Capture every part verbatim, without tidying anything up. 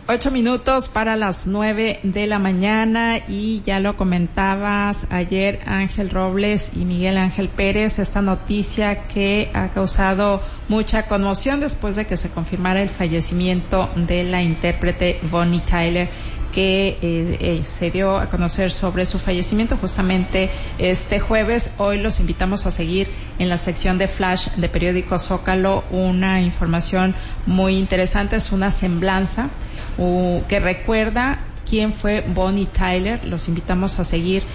Ocho minutos para las nueve de la mañana y ya lo comentabas ayer, Ángel Robles y Miguel Ángel Pérez, esta noticia que ha causado mucha conmoción después de que se confirmara el fallecimiento de la intérprete Bonnie Tyler, que eh, eh, se dio a conocer sobre su fallecimiento justamente este jueves. Hoy los invitamos a seguir en la sección de Flash de Periódico Zócalo una información muy interesante, es una semblanza uh, que recuerda quién fue Bonnie Tyler. Los invitamos a seguir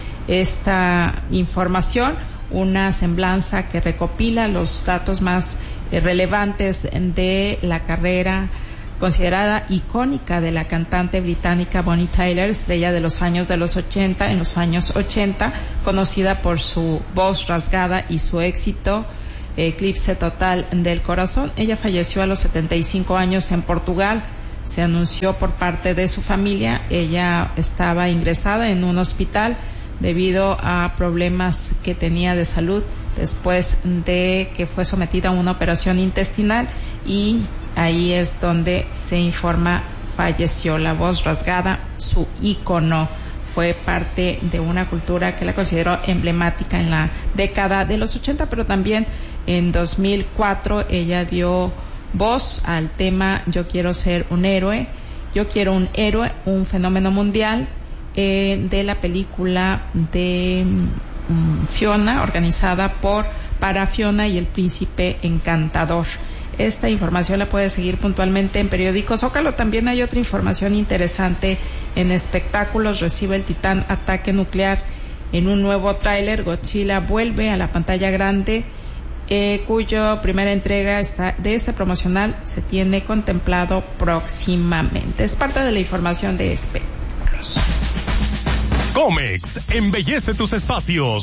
esta información, una semblanza que recopila los datos más eh, relevantes de la carrera considerada icónica de la cantante británica Bonnie Tyler, estrella de los años de los ochenta, en los años ochenta, conocida por su voz rasgada y su éxito Eclipse Total del Corazón. Ella falleció a los setenta y cinco años en Portugal. Se anunció por parte de su familia. Ella estaba ingresada en un hospital debido a problemas que tenía de salud después de que fue sometida a una operación intestinal, y ahí es donde se informa falleció. La voz rasgada, su ícono, fue parte de una cultura que la consideró emblemática en la década de los ochenta, pero también en dos mil cuatro ella dio voz al tema Yo quiero ser un héroe, yo quiero un héroe, un fenómeno mundial, eh, de la película de um, Fiona, organizada por para Fiona y el Príncipe Encantador. Esta información la puede seguir puntualmente en Periódico Zócalo. También hay otra información interesante en espectáculos. Recibe el Titán ataque nuclear en un nuevo tráiler. Godzilla vuelve a la pantalla grande, eh, cuyo primera entrega está, de este promocional se tiene contemplado próximamente. Es parte de la información de espectáculos. Comex embellece tus espacios.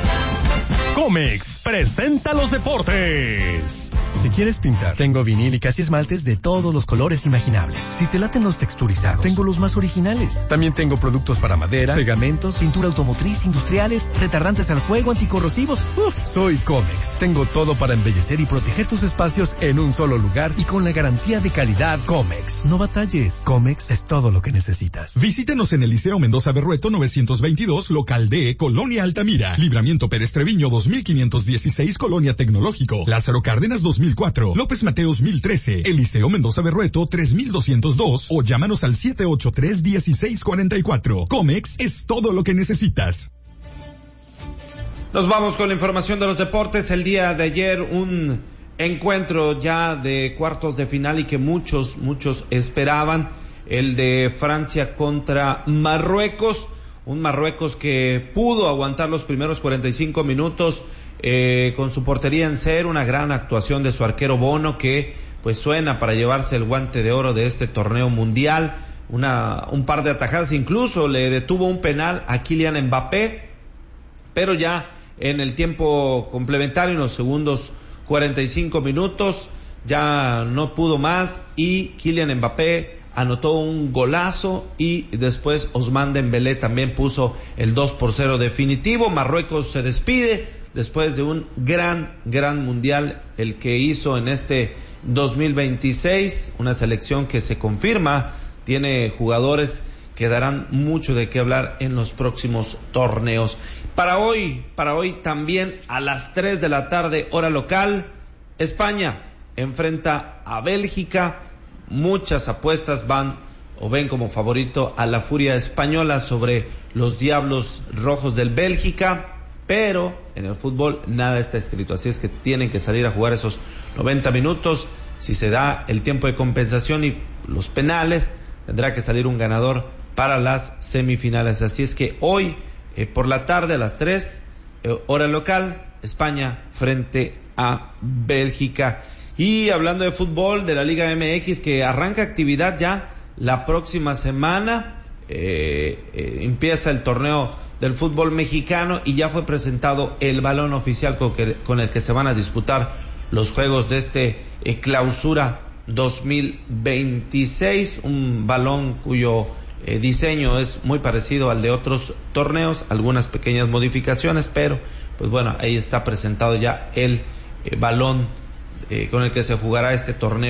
Comex presenta los deportes. Si quieres pintar, tengo vinílicas y esmaltes de todos los colores imaginables. Si te laten los texturizados, tengo los más originales. También tengo productos para madera, pegamentos, pintura automotriz, industriales, retardantes al fuego, anticorrosivos. Uf, soy Comex. Tengo todo para embellecer y proteger tus espacios en un solo lugar y con la garantía de calidad Comex. No batalles. Comex es todo lo que necesitas. Visítenos en el Liceo Mendoza Berrueto novecientos veintidós, local D, Colonia Altamira. Libramiento Pérez Treviño dos mil quinientos dieciséis, Colonia Tecnológico. Lázaro Cárdenas dos mil cuatro, López Mateos mil trece, Eliseo Mendoza Berrueto tres mil doscientos dos o llámanos al siete ocho tres, uno seis cuatro cuatro. Comex es todo lo que necesitas. Nos vamos con la información de los deportes. El día de ayer un encuentro ya de cuartos de final y que muchos, muchos esperaban, el de Francia contra Marruecos. Un Marruecos que pudo aguantar los primeros cuarenta y cinco minutos eh, con su portería en cero, una gran actuación de su arquero Bono, que pues suena para llevarse el guante de oro de este torneo mundial. Una, un par de atajadas, incluso le detuvo un penal a Kylian Mbappé, pero ya en el tiempo complementario, en los segundos cuarenta y cinco minutos, ya no pudo más y Kylian Mbappé anotó un golazo y después Ousmane Dembélé también puso el dos por cero definitivo. Marruecos se despide después de un gran, gran mundial el que hizo en este dos mil veintiséis, una selección que se confirma, tiene jugadores que darán mucho de qué hablar en los próximos torneos. Para hoy, para hoy también a las tres de la tarde, hora local, España enfrenta a Bélgica. Muchas apuestas van o ven como favorito a la Furia española sobre los Diablos Rojos del Bélgica, pero en el fútbol nada está escrito, así es que tienen que salir a jugar esos noventa minutos. Si se da el tiempo de compensación y los penales, tendrá que salir un ganador para las semifinales. Así es que hoy eh, por la tarde a las tres, eh, hora local, España frente a Bélgica. Y hablando de fútbol, de la Liga M X, que arranca actividad ya la próxima semana, eh, eh, empieza el torneo del fútbol mexicano y ya fue presentado el balón oficial con, que, con el que se van a disputar los juegos de este eh, clausura dos mil veintiséis, un balón cuyo eh, diseño es muy parecido al de otros torneos, algunas pequeñas modificaciones, pero pues bueno, ahí está presentado ya el eh, balón Eh, con el que se jugará este torneo.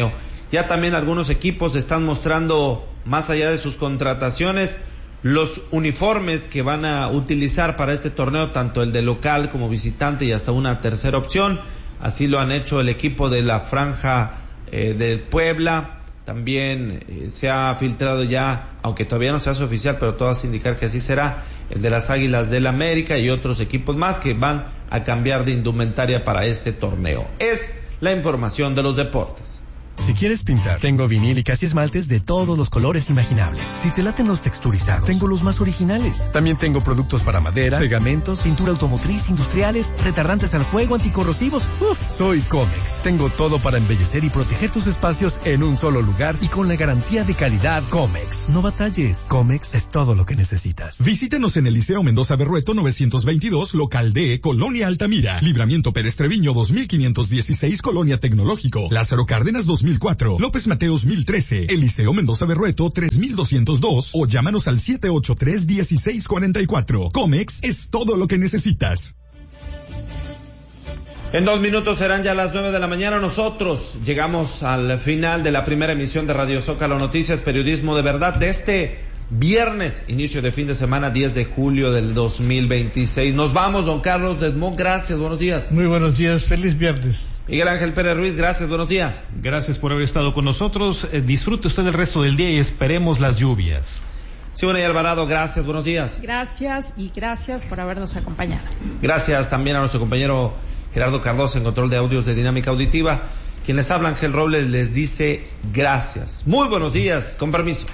Ya también algunos equipos están mostrando, más allá de sus contrataciones, los uniformes que van a utilizar para este torneo, tanto el de local como visitante y hasta una tercera opción. Así lo han hecho el equipo de la Franja eh, del Puebla. También eh, se ha filtrado ya, aunque todavía no se hace oficial, pero todo hace indicar que así será, el de las Águilas del América y otros equipos más que van a cambiar de indumentaria para este torneo. Es la información de los deportes. Si quieres pintar, tengo vinílicas y esmaltes de todos los colores imaginables. Si te laten los texturizados, tengo los más originales. También tengo productos para madera, pegamentos, pintura automotriz, industriales, retardantes al fuego, anticorrosivos. Uf, soy Comex. Tengo todo para embellecer y proteger tus espacios en un solo lugar y con la garantía de calidad Comex. No batalles. Comex es todo lo que necesitas. Visítenos en el Liceo Mendoza Berrueto novecientos veintidós, local D, Colonia Altamira. Libramiento Pérez Treviño dos mil quinientos dieciséis, Colonia Tecnológico. Lázaro Cárdenas dos mil cuatro, López Mateos mil trece, Eliseo Mendoza Berrueto tres mil doscientos dos o llámanos al siete ocho tres, uno seis cuatro cuatro. Comex es todo lo que necesitas. En dos minutos serán ya las nueve de la mañana. Nosotros llegamos al final de la primera emisión de Radio Zócalo Noticias, periodismo de verdad, de este viernes, inicio de fin de semana, diez de julio del dos mil veintiséis. Nos vamos, don Carlos Desmond, gracias, buenos días. Muy buenos días, feliz viernes. Miguel Ángel Pérez Ruiz, gracias, buenos días. Gracias por haber estado con nosotros, eh, disfrute usted el resto del día y esperemos las lluvias. Simona y Alvarado, gracias, buenos días. Gracias y gracias por habernos acompañado. Gracias también a nuestro compañero Gerardo Cardoso en control de audios de Dinámica Auditiva. Quien les habla, Ángel Robles, les dice gracias. Muy buenos días, con permiso.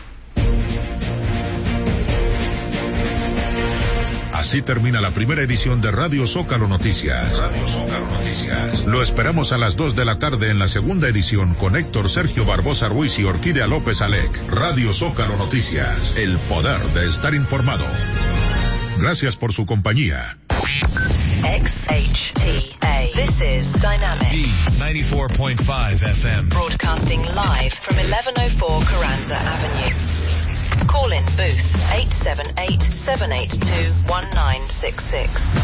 Así termina la primera edición de Radio Zócalo Noticias. Radio Zócalo Noticias. Lo esperamos a las dos de la tarde en la segunda edición con Héctor Sergio Barbosa Ruiz y Orquídea López Alec. Radio Zócalo Noticias. El poder de estar informado. Gracias por su compañía. X H T A. This is Dynamic. ninety-four point five F M. Broadcasting live from eleven oh four Carranza Avenue. Call in booth eight seven eight, seven eight two, one nine six six.